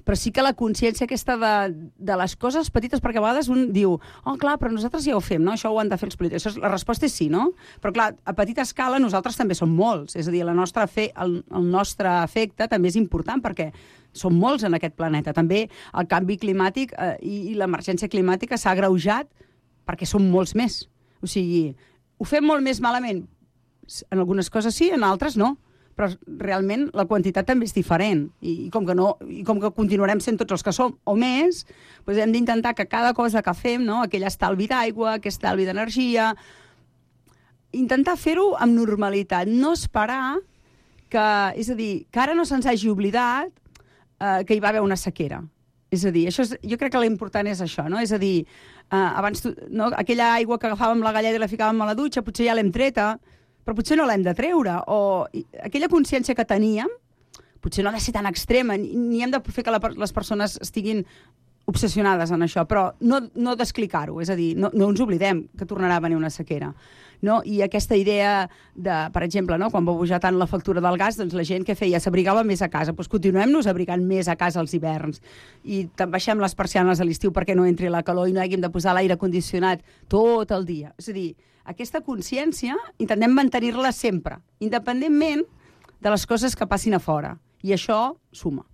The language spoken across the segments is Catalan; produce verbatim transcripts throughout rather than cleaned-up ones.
però sí que la consciència aquesta de, de les coses petites, perquè a vegades un diu, oh, clar, però nosaltres ja ho fem, no? Això ho han de fer els polítics. Això és, la resposta és sí, no? Però, clar, a petita escala nosaltres també som molts. És a dir, la nostra fe, el, el nostre efecte també és important, perquè som molts en aquest planeta. També el canvi climàtic eh, i, i l'emergència climàtica s'ha agreujat perquè som molts més. O sigui, ho fem molt més malament. En algunes coses sí, en altres no. Però realment la quantitat també és diferent. I, i, com que no, i com que continuarem sent tots els que som, o més, doncs hem d'intentar que cada cosa que fem, no, aquell estalvi d'aigua, aquell estalvi d'energia, intentar fer-ho amb normalitat, no esperar que, és a dir, que ara no se'ns hagi oblidat eh, que hi va haver una sequera. És a dir, això és, jo crec que l'important és això, no? És a dir, eh, abans, no, aquella aigua que agafàvem la galleda i la ficàvem a la dutxa, potser ja l'hem treta, però potser no l'hem de treure, o aquella consciència que teníem, potser no ha de ser tan extrema, ni hem de fer que la, les persones estiguin obsessionades en això, però no, no d'explicar-ho, és a dir, no, no ens oblidem que tornarà a venir una sequera. No? I aquesta idea de, per exemple, no? Quan va pujar tant la factura del gas, doncs la gent que feia s'abrigava més a casa, doncs continuem-nos abrigant més a casa als hiverns i baixem les persianes a l'estiu perquè no entri la calor i no haguem de posar l'aire condicionat tot el dia. És a dir, aquesta consciència intentem mantenir-la sempre, independentment de les coses que passin a fora. I això suma.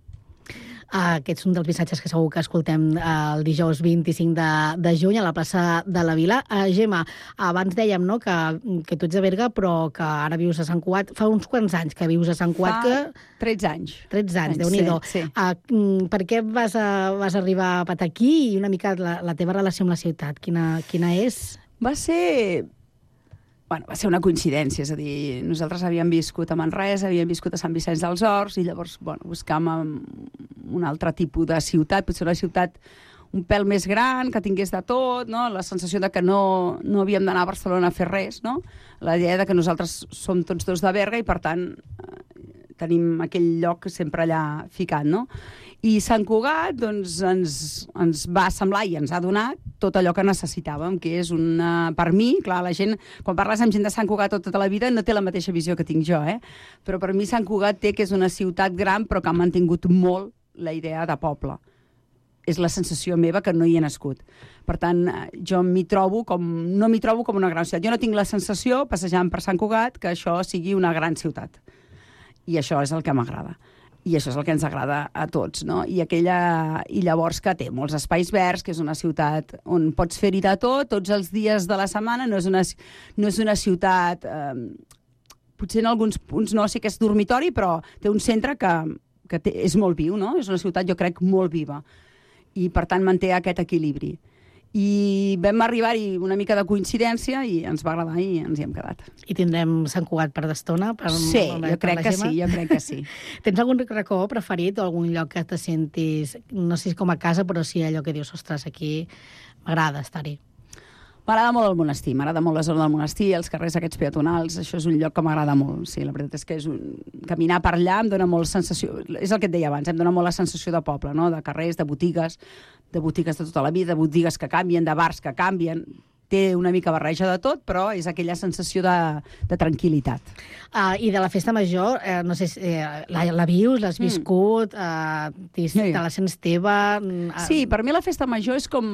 Uh, aquest és un dels missatges que segur que escoltem uh, el dijous vint-i-cinc de, de juny a la plaça de la Vila. Uh, Gemma, abans dèiem, no, que, que tu ets de Berga, però que ara vius a Sant Cugat. Fa uns quants anys que vius a Sant Cugat. Fa que... tretze anys. tretze anys, Déu-n'hi-do. Sí, sí. Uh, per què vas, a, vas arribar a patar aquí i una mica la, la teva relació amb la ciutat? Quina, quina és? Va ser... Bueno, va ser una coincidència, és a dir, nosaltres havíem viscut a Manresa, havíem viscut a Sant Vicenç dels Horts, i llavors, bueno, buscàvem un altre tipus de ciutat, potser una ciutat un pèl més gran, que tingués de tot, no? La sensació de que no, no havíem d'anar a Barcelona a fer res, no? La idea de que nosaltres som tots dos de Berga i, per tant, eh, tenim aquell lloc sempre allà ficat, no? I Sant Cugat, doncs, ens, ens va semblar i ens ha donat tot allò que necessitàvem, que és una... Per mi, clar, la gent, quan parles amb gent de Sant Cugat tota la vida, no té la mateixa visió que tinc jo, eh? Però per mi Sant Cugat té que és una ciutat gran, però que ha mantingut molt la idea de poble. És la sensació meva que no hi he nascut. Per tant, jo m'hi trobo com... No m'hi trobo com una gran ciutat. Jo no tinc la sensació, passejant per Sant Cugat, que això sigui una gran ciutat. I això és el que m'agrada. I això és el que ens agrada a tots, no? I aquella... I llavors que té molts espais verds, que és una ciutat on pots fer-hi de tot, tots els dies de la setmana, no és una, no és una ciutat... Eh, potser en alguns punts no, sí que és dormitori, però té un centre que, que té, és molt viu, no? És una ciutat, jo crec, molt viva. I, per tant, manté aquest equilibri. I vam arribar-hi una mica de coincidència i ens va agradar i ens hi hem quedat. I tindrem Sant Cugat per d'estona? Per, sí, per, jo crec que sí, jo crec que sí. Tens algun racó preferit o algun lloc que te sentis, no sé si com a casa, però sí allò que dius, ostres, aquí m'agrada estar-hi? M'agrada molt el monestir, m'agrada molt la zona del monestir, els carrers aquests peatonals, això és un lloc que m'agrada molt. Sí, la veritat és que és un... caminar per allà em dona molt sensació... És el que et deia abans, em dona molt la sensació de poble, no? De carrers, de botigues, de botigues de tota la vida, de botigues que canvien, de bars que canvien. Té una mica barreja de tot, però és aquella sensació de, de tranquil·litat. Uh, I de la festa major, eh, no sé si eh, la, la vius, l'has viscut, mm. uh, te sí. la sents teva... Uh... Sí, per mi la festa major és com...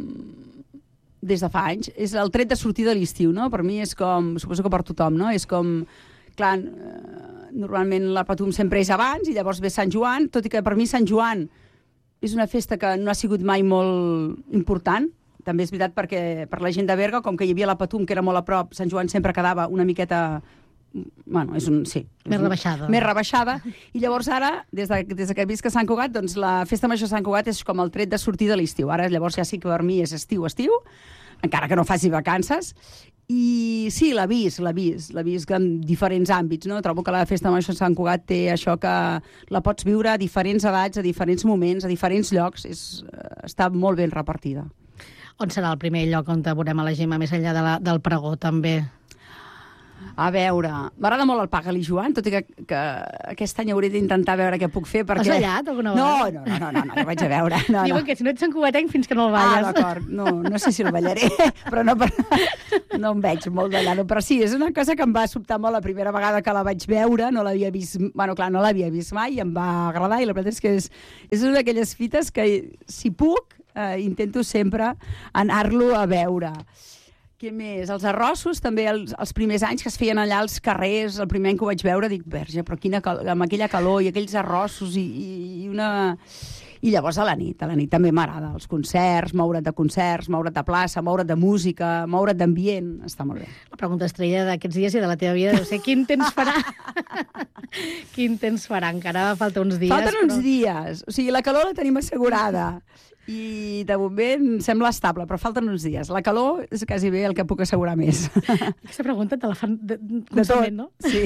des de fa anys, és el tret de sortir de l'estiu, no? Per mi és com, suposo que per tothom, no? És com, clar, eh, normalment la Patum sempre és abans i llavors ve Sant Joan, tot i que per mi Sant Joan és una festa que no ha sigut mai molt important. També és veritat perquè per la gent de Berga, com que hi havia la Patum, que era molt a prop, Sant Joan sempre quedava una miqueta... Bueno, és un... sí. Més rebaixada. Més rebaixada. I llavors ara, des de, des de que visc a Sant Cugat, doncs la festa major de Sant Cugat és com el tret de sortir de l'estiu. Ara llavors ja sí que per mi és estiu, estiu, encara que no faci vacances. I sí, l'ha vist, l'ha vist, l'ha vist en diferents àmbits, no? Trobo que la festa major de Sant Cugat té això que la pots viure a diferents edats, a diferents moments, a diferents llocs. És, està molt ben repartida. On serà el primer lloc on te veurem a la Gemma, més enllà de la, del pregó, també? A veure, m'agrada molt el Paga-li Joan, tot i que, que aquest any hauré d'intentar veure què puc fer, perquè... Has ballat alguna no, vegada? No, no, no, no, no, jo vaig a veure. No, Diuen no. que si no ets santcugatenc fins que no el balles. Ah, d'acord, no, no sé si el ballaré, però no, per... no em veig molt ballant. Però sí, és una cosa que em va sobtar molt la primera vegada que la vaig veure, no l'havia vist, bueno, clar, no l'havia vist mai, i em va agradar, i la veritat és que és, és una d'aquelles fites que, si puc, eh, intento sempre anar-lo a veure. Què més? Els arrossos, també els, els primers anys que es feien allà als carrers, el primer any que ho vaig veure, dic, verge, però quina cal... amb aquella calor i aquells arrossos i, i una... I llavors a la nit, a la nit també m'agrada, els concerts, moure't de concerts, moure't de plaça, moure't de música, moure't d'ambient, està molt bé. La pregunta estrella d'aquests dies i de la teva vida deu ser quin temps farà? Quin temps farà? Encara falta uns dies. Falten uns però... dies, o sigui, la calor la tenim assegurada. I de moment sembla estable, però falten uns dies. La calor és quasi bé el que puc assegurar més. Aquesta pregunta te la fan de, constantment, no? Sí.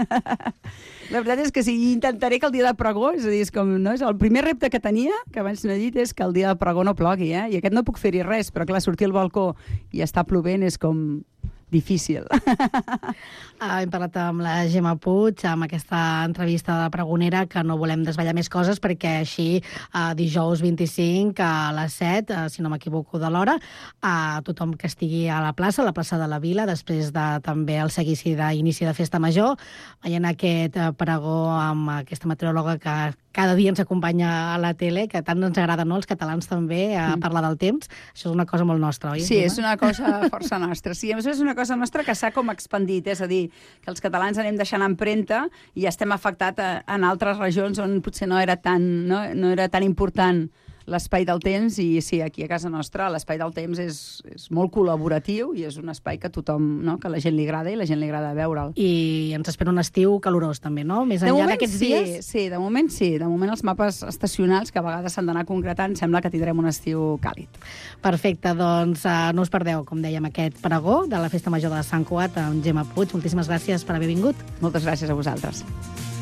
La veritat és que sí, intentaré que el dia de pregó, és a dir, és com, no, és el primer repte que tenia, que abans no he dit, és que el dia de pregó no plogui, eh? I aquest no puc fer-hi res, però clar, sortir al balcó i estar plovent és com... difícil. Ah, hem parlat amb la Gemma Puig, amb aquesta entrevista de la pregonera, que no volem desvetllar més coses, perquè així eh, dijous vint-i-cinc a les set, eh, si no m'equivoco de l'hora, eh, tothom que estigui a la plaça, a la plaça de la Vila, després de també el seguici d'inici de Festa Major, veient aquest eh, pregó amb aquesta meteoròloga que cada dia ens acompanya a la tele, que tant ens agrada, no?, els catalans també, a parlar del temps. Això és una cosa molt nostra, oi? Sí, és una cosa força nostra. Sí, a més és una cosa nostra que s'ha com expandit, és a dir, que els catalans anem deixant empremta i estem afectats en altres regions on potser no era tan, no, no era tan important l'espai del temps, i sí, aquí a casa nostra l'espai del temps és, és molt col·laboratiu i és un espai que tothom, no?, que a la gent li agrada i la gent li agrada veure'l. I ens espera un estiu calorós també, no? Més enllà d'aquests sí, dies? Sí, de moment sí. De moment els mapes estacionals, que a vegades s'han d'anar concretant, sembla que tindrem un estiu càlid. Perfecte, doncs uh, no us perdeu, com dèiem, aquest pregó de la Festa Major de Sant Cugat amb Gemma Puig. Moltíssimes gràcies per haver vingut. Moltes gràcies a vosaltres.